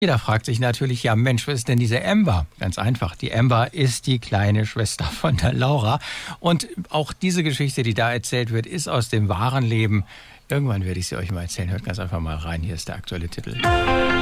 Jeder fragt sich natürlich, ja Mensch, was ist denn diese Amber? Ganz einfach, die Amber ist die kleine Schwester von der Laura. Und auch diese Geschichte, die da erzählt wird, ist aus dem wahren Leben. Irgendwann werde ich sie euch mal erzählen. Hört ganz einfach mal rein, hier ist der aktuelle Titel.